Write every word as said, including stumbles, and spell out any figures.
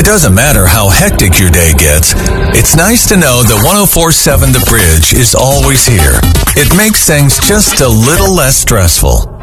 doesn't matter how hectic your day gets, it's nice to know that one oh four point seven The Bridge is always here. It makes things just a little less stressful.